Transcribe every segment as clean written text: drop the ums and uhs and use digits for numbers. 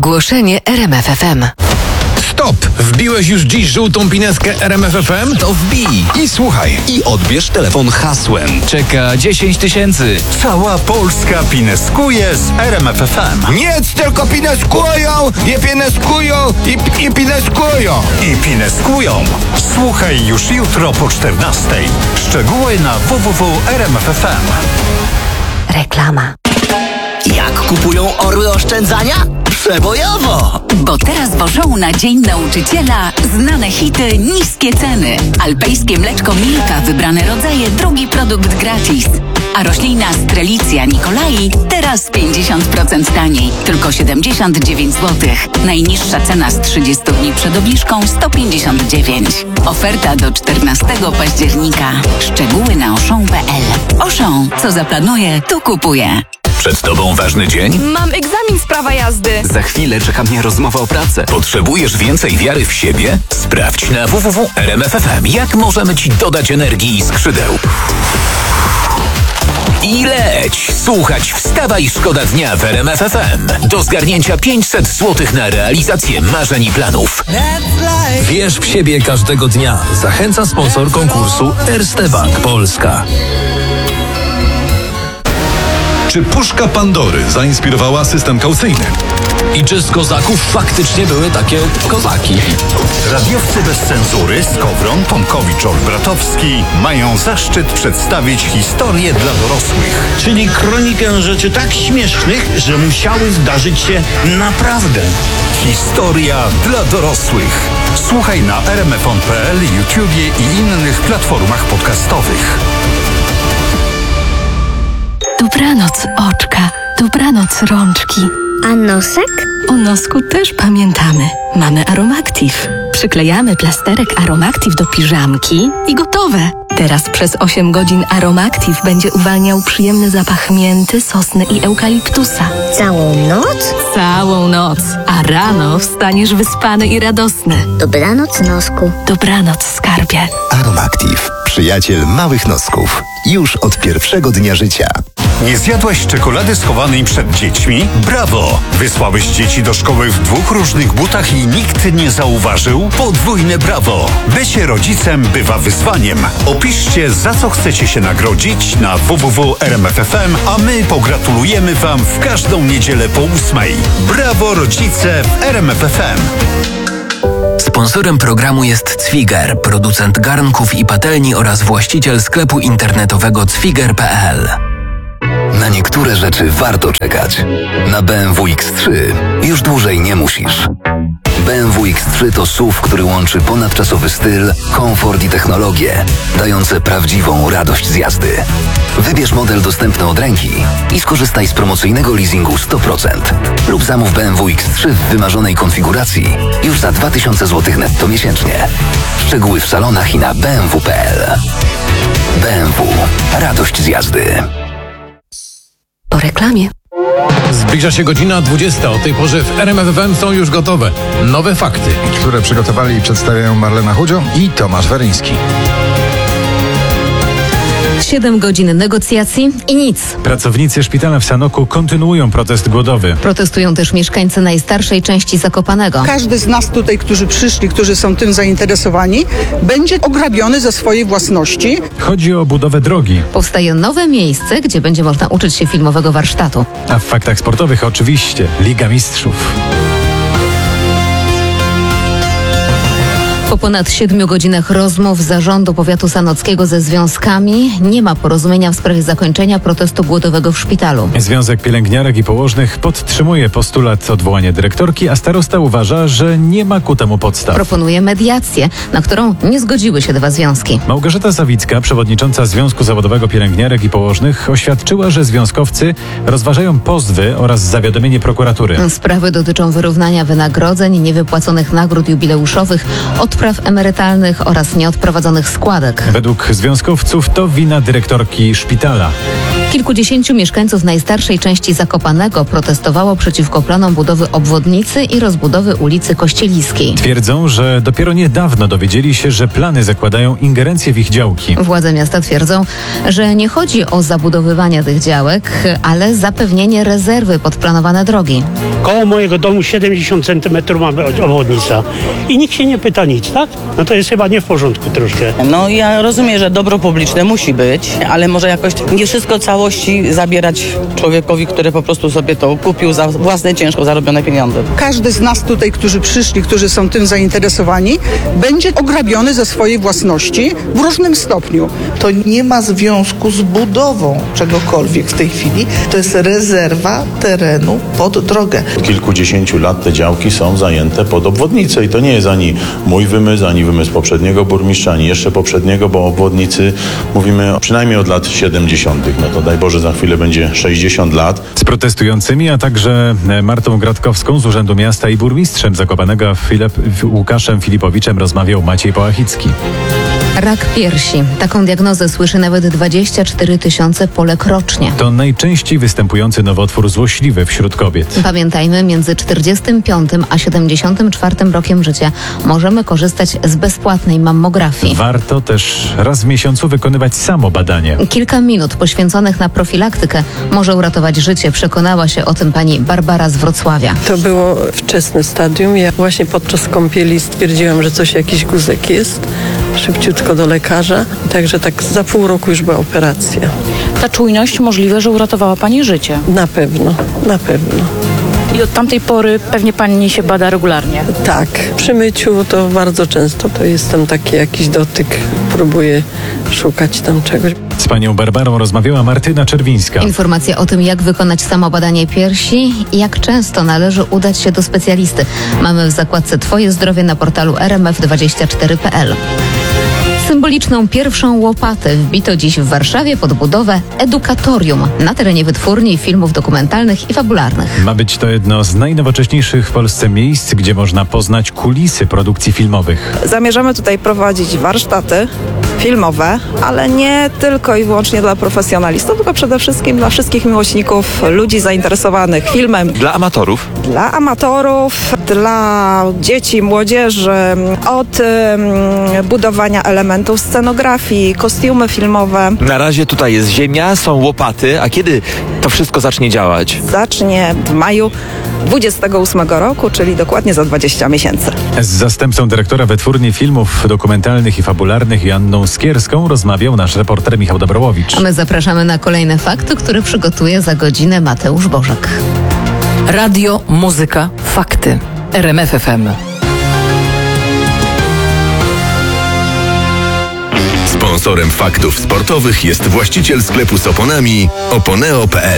Ogłoszenie RMF FM. Stop! Wbiłeś już dziś żółtą pineskę RMF FM? To wbij I słuchaj. i odbierz telefon hasłem. Czeka 10 tysięcy. Cała Polska pineskuje z RMF FM. Nic, tylko pineskują i pineskują i pineskują. I pineskują. Słuchaj już jutro po 14:00. Szczegóły na www.rmf.fm. Reklama. Jak kupują orły oszczędzania? Przebojowo! Bo teraz w Auchan na Dzień Nauczyciela znane hity, niskie ceny. Alpejskie mleczko Milka, wybrane rodzaje, drugi produkt gratis. A roślina Strelicja Nikolai teraz 50% taniej, tylko 79 zł. Najniższa cena z 30 dni przed obniżką 159. Oferta do 14 października. Szczegóły na auchan.pl. Auchan, co zaplanuje, to kupuje. Przed tobą ważny dzień? Mam egzamin z prawa jazdy. Za chwilę czeka mnie rozmowa o pracę. Potrzebujesz więcej wiary w siebie? Sprawdź na www.rmf.fm, jak możemy ci dodać energii i skrzydeł. I leć! Słuchać Wstawaj, szkoda dnia w RMF FM. Do zgarnięcia 500 zł na realizację marzeń i planów. Wierz w siebie każdego dnia. Zachęca sponsor konkursu Erste Bank Polska. Czy puszka Pandory zainspirowała system kaucyjny? I czy z kozaków faktycznie były takie kozaki? Radiowcy bez cenzury Skowron, Tomkowicz, Olbratowski mają zaszczyt przedstawić historię dla dorosłych. Czyli kronikę rzeczy tak śmiesznych, że musiały zdarzyć się naprawdę. Historia dla dorosłych. Słuchaj na rmfon.pl, YouTubie i innych platformach podcastowych. Dobranoc oczka, dobranoc rączki. A nosek? O nosku też pamiętamy. Mamy Aromactive. Przyklejamy plasterek Aromactive do piżamki i gotowe. Teraz przez 8 godzin Aromactive będzie uwalniał przyjemny zapach mięty, sosny i eukaliptusa. Całą noc? Całą noc. A rano wstaniesz wyspany i radosny. Dobranoc, nosku. Dobranoc, skarbie. Aromactive. Przyjaciel małych nosków. Już od pierwszego dnia życia. Nie zjadłaś czekolady schowanej przed dziećmi? Brawo! Wysłałeś dzieci do szkoły w 2 różnych butach i nikt nie zauważył? Podwójne brawo! Bycie rodzicem bywa wyzwaniem. Opiszcie, za co chcecie się nagrodzić na www.rmf.fm, a my pogratulujemy Wam w każdą niedzielę po 8:00. Brawo rodzice w RMF.fm! Sponsorem programu jest Cwiger, producent garnków i patelni oraz właściciel sklepu internetowego cwiger.pl. Na niektóre rzeczy warto czekać. Na BMW X3 już dłużej nie musisz. BMW X3 to SUV, który łączy ponadczasowy styl, komfort i technologię, dające prawdziwą radość z jazdy. Wybierz model dostępny od ręki i skorzystaj z promocyjnego leasingu 100% lub zamów BMW X3 w wymarzonej konfiguracji już za 2000 zł netto miesięcznie. Szczegóły w salonach i na bmw.pl. BMW. Radość z jazdy. Po reklamie. Zbliża się godzina 20. O tej porze w RMF FM są już gotowe nowe fakty, Które przygotowali i przedstawiają Marlena Chudzio i Tomasz Weryński. 7 godzin negocjacji i nic. Pracownicy szpitala w Sanoku kontynuują protest głodowy. Protestują też mieszkańcy najstarszej części Zakopanego. Każdy z nas tutaj, którzy przyszli, którzy są tym zainteresowani, będzie ograbiony ze swojej własności. Chodzi o budowę drogi. Powstaje nowe miejsce, gdzie będzie można uczyć się filmowego warsztatu. A w faktach sportowych oczywiście Liga Mistrzów. Po ponad 7 godzinach rozmów Zarządu Powiatu Sanockiego ze związkami nie ma porozumienia w sprawie zakończenia protestu głodowego w szpitalu. Związek Pielęgniarek i Położnych podtrzymuje postulat odwołania dyrektorki, a starosta uważa, że nie ma ku temu podstaw. Proponuje mediację, na którą nie zgodziły się 2 związki. Małgorzata Sawicka, przewodnicząca Związku Zawodowego Pielęgniarek i Położnych, oświadczyła, że związkowcy rozważają pozwy oraz zawiadomienie prokuratury. Sprawy dotyczą wyrównania wynagrodzeń, niewypłaconych nagród jubileuszowych, odpraw emerytalnych oraz nieodprowadzonych składek. Według związkowców to wina dyrektorki szpitala. Kilkudziesięciu mieszkańców najstarszej części Zakopanego protestowało przeciwko planom budowy obwodnicy i rozbudowy ulicy Kościeliskiej. Twierdzą, że dopiero niedawno dowiedzieli się, że plany zakładają ingerencję w ich działki. Władze miasta twierdzą, że nie chodzi o zabudowywanie tych działek, ale zapewnienie rezerwy pod planowane drogi. Koło mojego domu 70 cm mamy obwodnica i nikt się nie pyta nic, tak? No to jest chyba nie w porządku troszkę. No ja rozumiem, że dobro publiczne musi być, ale może jakoś nie wszystko całości zabierać człowiekowi, który po prostu sobie to kupił za własne ciężko zarobione pieniądze. Każdy z nas tutaj, którzy przyszli, którzy są tym zainteresowani, będzie ograbiony ze swojej własności w różnym stopniu. To nie ma związku z budową czegokolwiek w tej chwili. To jest rezerwa terenu pod drogę. Od kilkudziesięciu lat te działki są zajęte pod obwodnicę i to nie jest ani mój wymysł, ani wymysł poprzedniego burmistrza, ani jeszcze poprzedniego, bo o obwodnicy mówimy przynajmniej od lat 70. No to daj Boże, za chwilę będzie 60 lat. Z protestującymi, a także Martą Gratkowską z Urzędu Miasta i burmistrzem Zakopanego Łukaszem Filipowiczem rozmawiał Maciej Połachicki. Rak piersi. Taką diagnozę słyszy nawet 24 000 Polek rocznie. To najczęściej występujący nowotwór złośliwy wśród kobiet. Pamiętajmy, między 45 a 74 rokiem życia możemy korzystać z bezpłatnej mammografii. Warto też raz w miesiącu wykonywać samo badanie. Kilka minut poświęconych na profilaktykę może uratować życie. Przekonała się o tym pani Barbara z Wrocławia. To było wczesne stadium. Ja właśnie podczas kąpieli stwierdziłam, że jakiś guzek jest. Szybciutko do lekarza. Także tak za pół roku już była operacja. Ta czujność możliwe, że uratowała pani życie. Na pewno, na pewno. I od tamtej pory pewnie pani się bada regularnie. Tak. Przy myciu to bardzo często to jest tam taki jakiś dotyk. Próbuję szukać tam czegoś. Z panią Barbarą rozmawiała Martyna Czerwińska. Informacje o tym, jak wykonać samobadanie piersi i jak często należy udać się do specjalisty, mamy w zakładce Twoje zdrowie na portalu rmf24.pl. Symboliczną pierwszą łopatę wbito dziś w Warszawie pod budowę edukatorium na terenie wytwórni filmów dokumentalnych i fabularnych. Ma być to jedno z najnowocześniejszych w Polsce miejsc, gdzie można poznać kulisy produkcji filmowych. Zamierzamy tutaj prowadzić warsztaty filmowe, ale nie tylko i wyłącznie dla profesjonalistów, tylko przede wszystkim dla wszystkich miłośników, ludzi zainteresowanych filmem. Dla amatorów? Dla amatorów, dla dzieci, młodzieży, od budowania elementów scenografii, kostiumy filmowe. Na razie tutaj jest ziemia, są łopaty, a kiedy to wszystko zacznie działać? Zacznie w maju 28 roku, czyli dokładnie za 20 miesięcy. Z zastępcą dyrektora wytwórni filmów dokumentalnych i fabularnych Joanną Skierską rozmawiał nasz reporter Michał Dobrołowicz. A my zapraszamy na kolejne fakty, które przygotuje za godzinę Mateusz Bożek. Radio, muzyka, fakty. RMF FM. Sponsorem faktów sportowych jest właściciel sklepu z oponami Oponeo.pl.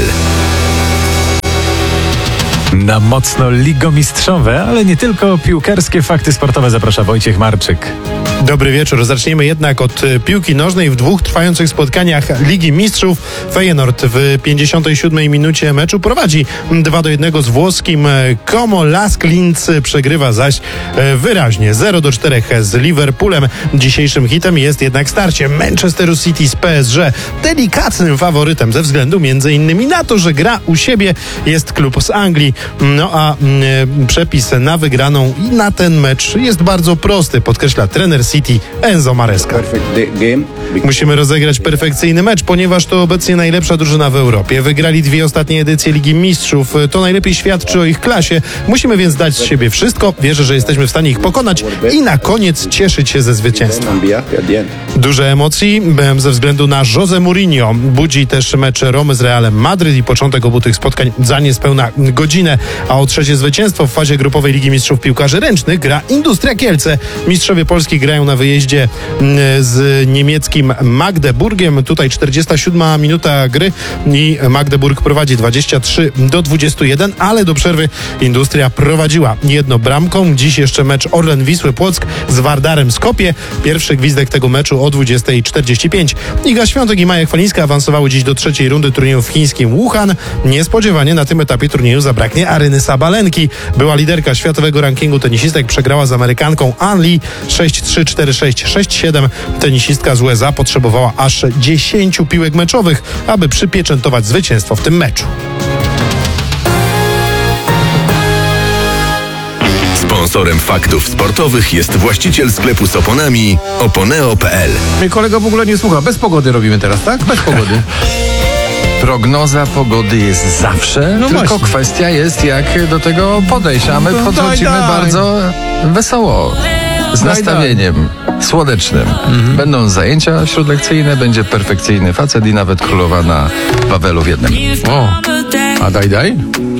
Na mocno ligomistrzowe, ale nie tylko piłkarskie fakty sportowe zaprasza Wojciech Marczyk. Dobry wieczór. Zaczniemy jednak od piłki nożnej. W dwóch trwających spotkaniach Ligi Mistrzów Feyenoord w 57 minucie meczu prowadzi 2-1 z włoskim Como Las Linz, przegrywa zaś wyraźnie 0-4 z Liverpoolem. Dzisiejszym hitem jest jednak starcie Manchesteru City z PSG. Delikatnym faworytem ze względu m.in. na to, że gra u siebie, jest klub z Anglii. No a przepis na wygraną i na ten mecz jest bardzo prosty, podkreśla trener City Enzo Maresca. Musimy rozegrać perfekcyjny mecz, ponieważ to obecnie najlepsza drużyna w Europie. Wygrali dwie ostatnie edycje Ligi Mistrzów. To najlepiej świadczy o ich klasie. Musimy więc dać z siebie wszystko. Wierzę, że jesteśmy w stanie ich pokonać i na koniec cieszyć się ze zwycięstwa. Duże emocji ze względu na José Mourinho. Budzi też mecz Romy z Realem Madryt i początek obu tych spotkań za niespełna godzinę. A o trzecie zwycięstwo w fazie grupowej Ligi Mistrzów Piłkarzy Ręcznych gra Industria Kielce. Mistrzowie Polski grają na wyjeździe z niemieckim Magdeburgiem. Tutaj 47 minuta gry i Magdeburg prowadzi 23-21, ale do przerwy Industria prowadziła jedną bramką. Dziś jeszcze mecz Orlen Wisły Płock z Wardarem Skopje. Pierwszy gwizdek tego meczu o 20:45. Iga Świątek i Maja Chwalińska awansowały dziś do trzeciej rundy turnieju w chińskim Wuhan. Niespodziewanie na tym etapie turnieju zabraknie Aryny Sabalenki. Była liderka światowego rankingu tenisistek, przegrała z Amerykanką An Lee 6-3, 4-6, 6-7. Tenisistka z USA potrzebowała aż 10 piłek meczowych, aby przypieczętować zwycięstwo w tym meczu. Sponsorem faktów sportowych jest właściciel sklepu z oponami oponeo.pl. Mój kolega w ogóle nie słucha. Bez pogody robimy teraz, tak? Bez pogody. Prognoza pogody jest zawsze, No tylko właśnie. kwestia jest, jak do tego podejść, a my No podchodzimy daj. bardzo wesoło, z Daj. nastawieniem słonecznym. Będą zajęcia śródlekcyjne, będzie perfekcyjny facet i nawet królowa na Wawelu w jednym. O, a daj.